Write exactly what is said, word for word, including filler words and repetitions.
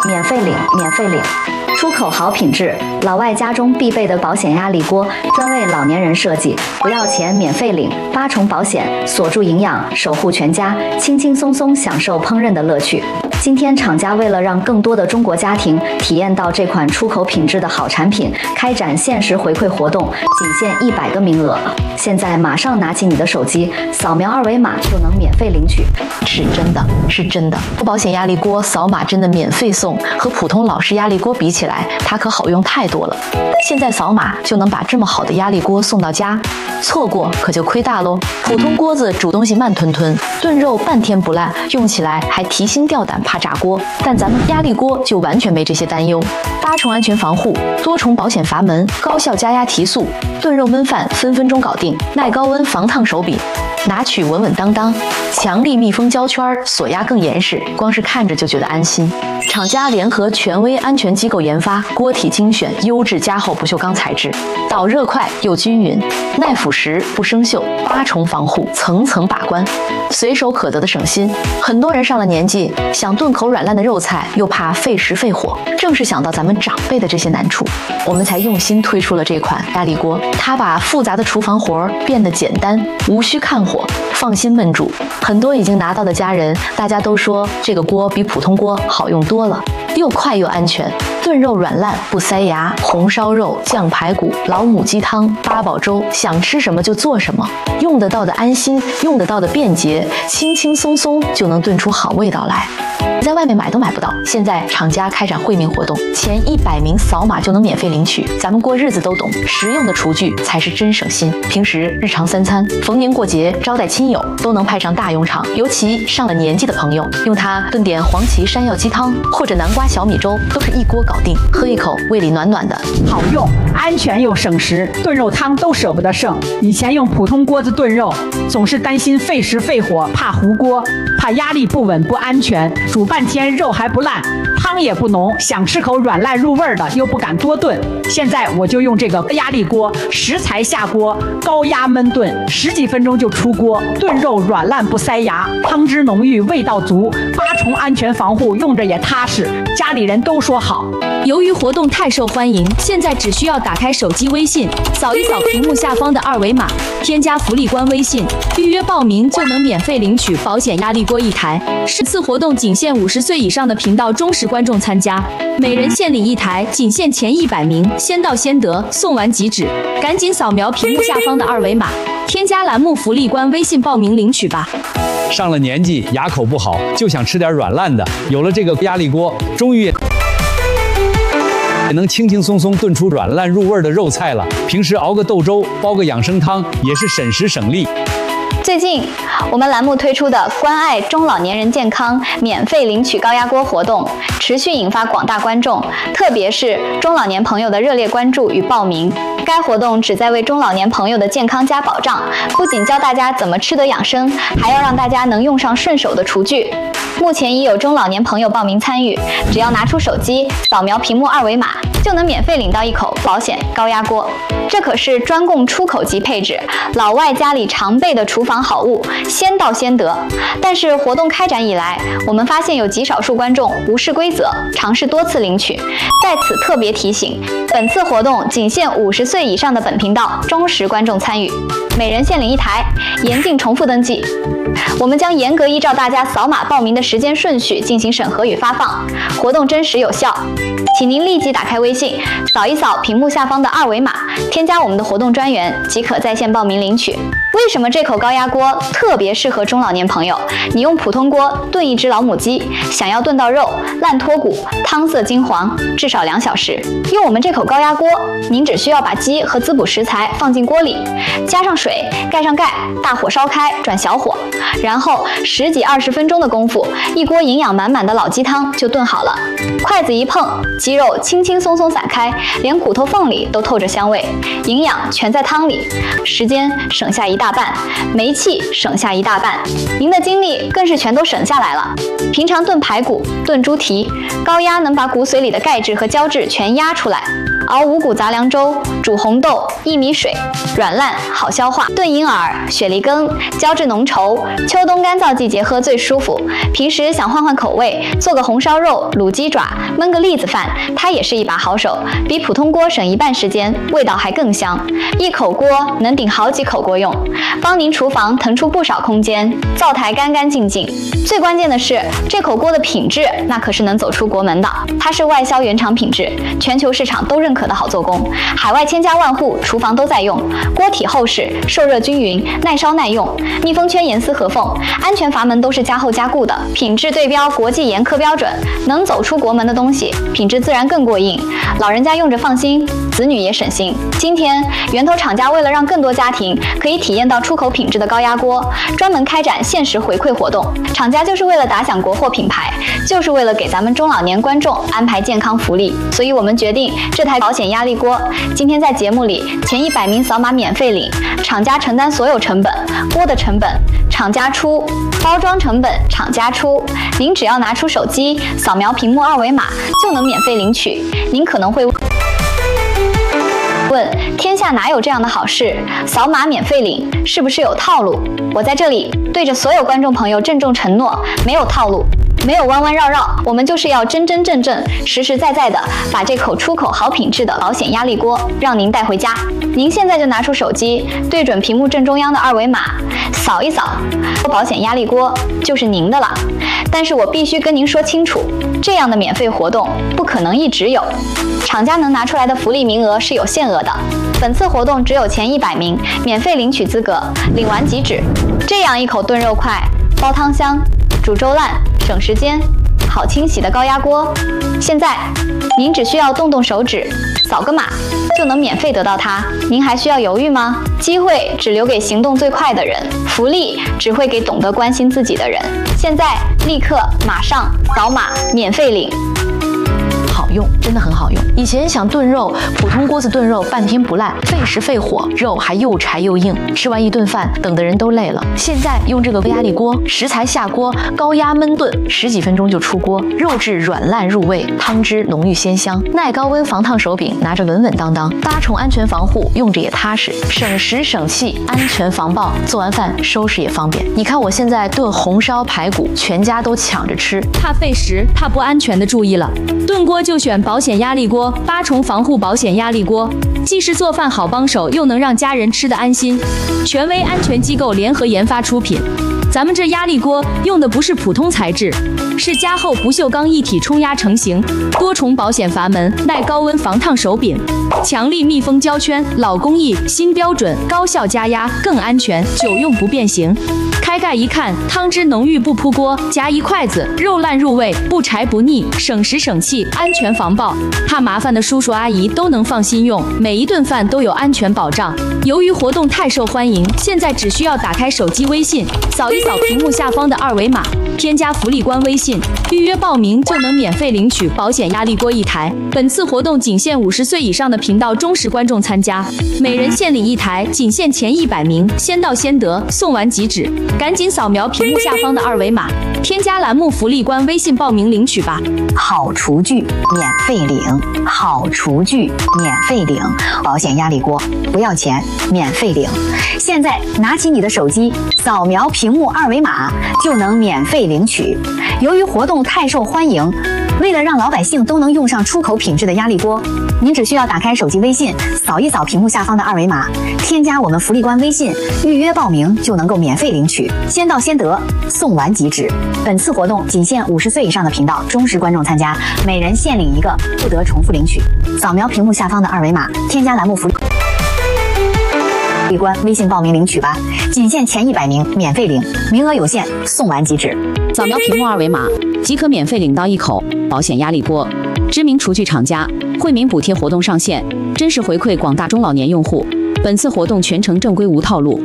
免费领，免费领。出口好品质，老外家中必备的保险压力锅，专为老年人设计，不要钱免费领，八重保险，锁住营养，守护全家，轻轻松松享受烹饪的乐趣。今天厂家为了让更多的中国家庭体验到这款出口品质的好产品，开展限时回馈活动，仅限一百个名额。现在马上拿起你的手机，扫描二维码就能免费领取。 是真的，是真的。保险压力锅扫码真的免费送，和普通老式压力锅比起来，它可好用太多了。现在扫码就能把这么好的压力锅送到家，错过可就亏大喽。普通锅子煮东西慢吞吞，炖肉半天不烂，用起来还提心吊胆怕炸锅。但咱们压力锅就完全没这些担忧，八重安全防护，多重保险阀门，高效加压提速，炖肉焖饭分分钟搞定，耐高温防烫手柄，拿取稳稳当当，强力密封胶圈，锁压更严实，光是看着就觉得安心。厂家联合权威安全机构研发，锅体精选优质加厚不锈钢材质，导热快又均匀，耐腐蚀不生锈，八重防护，层层把关，随手可得的省心。很多人上了年纪，想炖口软烂的肉菜，又怕费时费火，正是想到咱们长辈的这些难处，我们才用心推出了这款压力锅。它把复杂的厨房活儿变得简单，无需看火，放心焖煮。很多已经拿到的家人，大家都说这个锅比普通锅好用多了，又快又安全，炖肉软烂不塞牙，红烧肉、酱排骨、老母鸡汤、八宝粥，想吃什么就做什么，用得到的安心，用得到的便捷，轻轻松松就能炖出好味道来。在外面买都买不到，现在厂家开展惠民活动，前一百名扫码就能免费领取。咱们过日子都懂，实用的厨具才是真省心。平时日常三餐、逢年过节、招待亲友都能派上大用场。尤其上了年纪的朋友，用它炖点黄芪山药鸡汤或者南瓜小米粥，都是一锅搞定，喝一口胃里暖暖的。 好用、安全又省时，炖肉汤都舍不得剩。以前用普通锅子炖肉，总是担心费时费火，怕糊锅，怕压力不稳不安全，煮半天肉还不烂，汤也不浓，想吃口软烂入味的又不敢多炖。现在我就用这个压力锅，食材下锅，高压焖炖，十几分钟就出锅，炖肉软烂不塞牙，汤汁浓郁，味道足，八重安全防护，用着也踏实，家里人都说好。 由于活动太受欢迎，现在只需要打开手机微信，扫一扫屏幕下方的二维码，添加福利官微信，预约报名就能免费领取保险压力锅一台。是次活动仅限五十岁以上的频道忠实观众参加，每人限领一台，仅限前一百名，先到先得，送完即止。赶紧扫描屏幕下方的二维码，添加栏目福利官微信报名领取吧。 上了年纪，牙口不好，就想吃点软烂的，有了这个压力锅，终于也能轻轻松松炖出软烂入味的肉菜了。平时熬个豆粥，煲个养生汤，也是省时省力。 最近，我们栏目推出的关爱中老年人健康免费领取高压锅活动，持续引发广大观众，特别是中老年朋友的热烈关注与报名。该活动旨在为中老年朋友的健康加保障，不仅教大家怎么吃得养生，还要让大家能用上顺手的厨具。目前已有中老年朋友报名参与，只要拿出手机扫描屏幕二维码，就能免费领到一口保险高压锅。这可是专供出口级配置，老外家里常备的厨房好物，先到先得。但是活动开展以来，我们发现有极少数观众无视规则，尝试多次领取。在此特别提醒，本次活动仅限五十岁以上的本频道忠实观众参与，每人限领一台，严禁重复登记。我们将严格依照大家扫码报名的时间顺序进行审核与发放，活动真实有效。请您立即打开微信，扫一扫屏幕下方的二维码，添加我们的活动专员，即可在线报名领取。为什么这口高压锅特别适合中老年朋友？你用普通锅炖一只老母鸡，想要炖到肉烂脱骨、汤色金黄，至少两小时。用我们这口高压锅，您只需要把鸡和滋补食材放进锅里，加上水，盖上盖，大火烧开，转小火，然后十几二十分钟的功夫，一锅营养满满的老鸡汤就炖好了。筷子一碰，鸡肉轻轻松松散开，连骨头缝里都透着香味，营养全在汤里，时间省下一大半，煤气省下一大半，您的精力更是全都省下来了。平常炖排骨、炖猪蹄，高压能把骨髓里的钙质和胶质全压出来， 熬五谷杂粮粥，煮红豆、薏米水，软烂好消化。炖银耳、雪梨羹，胶质浓稠，秋冬干燥季节喝最舒服。平时想换换口味，做个红烧肉、卤鸡爪，焖个栗子饭，它也是一把好手，比普通锅省一半时间，味道还更香。一口锅能顶好几口锅用，帮您厨房腾出不少空间，灶台干干净净。最关键的是，这口锅的品质那可是能走出国门的，它是外销原厂品质，全球市场都认可的好做工，海外千家万户厨房都在用。锅体厚实，受热均匀，耐烧耐用，密封圈严丝合缝，安全阀门都是加厚加固的，品质对标国际严苛标准，能走出国门的东西，品质自然更过硬，老人家用着放心，子女也省心。今天源头厂家为了让更多家庭可以体验到出口品质的高压锅，专门开展限时回馈活动。厂家就是为了打响国货品牌，就是为了给咱们中老年观众安排健康福利，所以我们决定这台保险压力锅今天在节目里前一百名扫码免费领，厂家承担所有成本，锅的成本厂家出，包装成本厂家出，您只要拿出手机扫描屏幕二维码就能免费领取。您可能会问，天下哪有这样的好事？扫码免费领是不是有套路？我在这里对着所有观众朋友郑重承诺，没有套路，没有弯弯绕绕，我们就是要真真正正、实实在在的把这口出口好品质的保险压力锅让您带回家。您现在就拿出手机，对准屏幕正中央的二维码，扫一扫，保险压力锅就是您的了。但是我必须跟您说清楚，这样的免费活动不可能一直有，厂家能拿出来的福利名额是有限额的。本次活动只有前一百名免费领取资格，领完即止。这样一口炖肉快、煲汤香、煮粥烂、省时间、好清洗的高压锅，现在您只需要动动手指，扫个码就能免费得到它。您还需要犹豫吗？机会只留给行动最快的人，福利只会给懂得关心自己的人。现在立刻马上扫码免费领。 好用，真的很好用。以前想炖肉，普通锅子炖肉半天不烂，费时费火，肉还又柴又硬，吃完一顿饭，等的人都累了。现在用这个压力锅，食材下锅，高压焖炖，十几分钟就出锅，肉质软烂入味，汤汁浓郁鲜香。耐高温防烫手柄，拿着稳稳当当，八重安全防护，用着也踏实，省时省气，安全防爆。做完饭收拾也方便。你看我现在炖红烧排骨，全家都抢着吃。 怕费时、怕不安全的注意了，炖锅就选保险压力锅，八重防护保险压力锅，既是做饭好帮手，又能让家人吃得安心。权威安全机构联合研发出品。咱们这压力锅用的不是普通材质，是加厚不锈钢一体冲压成型，多重保险阀门，耐高温防烫手柄，强力密封胶圈，老工艺新标准，高效加压更安全，久用不变形。开盖一看，汤汁浓郁不扑锅，夹一筷子，肉烂入味，不柴不腻，省时省气，安全防爆。怕麻烦的叔叔阿姨都能放心用，每一顿饭都有安全保障。由于活动太受欢迎，现在只需要打开手机微信，扫一扫屏幕下方的二维码，添加福利官微信，预约报名就能免费领取保险压力锅一台。本次活动仅限五十岁以上的频道忠实观众参加，每人限领一台，仅限前一百名，先到先得，送完即止。赶紧扫描屏幕下方的二维码，添加栏目福利官微信报名领取吧。 好厨具免费领，好厨具免费领，保险压力锅不要钱，免费领。现在拿起你的手机，扫描屏幕二维码就能免费领取。由于活动太受欢迎，为了让老百姓都能用上出口品质的压力锅，您只需要打开手机微信，扫一扫屏幕下方的二维码，添加我们福利官微信，预约报名就能够免费领取，先到先得，送完即止。本次活动仅限五十岁以上的频道忠实观众参加，每人限领一个，不得重复领取。扫描屏幕下方的二维码，添加栏目福利官微信报名领取吧，仅限前一百名，免费领，名额有限，送完即止。 扫描屏幕二维码即可免费领到一口保险压力锅。知名厨具厂家惠民补贴活动上线，真实回馈广大中老年用户。本次活动全程正规无套路，